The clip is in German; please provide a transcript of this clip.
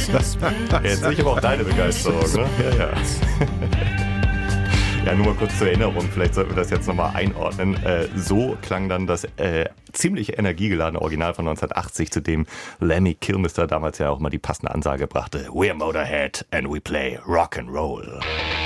Jetzt sehe ich aber auch deine Begeisterung, ne? Ja. Ja, nur mal kurz zur Erinnerung, vielleicht sollten wir das jetzt nochmal einordnen. So klang dann das ziemlich energiegeladene Original von 1980, zu dem Lemmy Kilmister damals ja auch mal die passende Ansage brachte. We're Motorhead and we play Rock and Roll.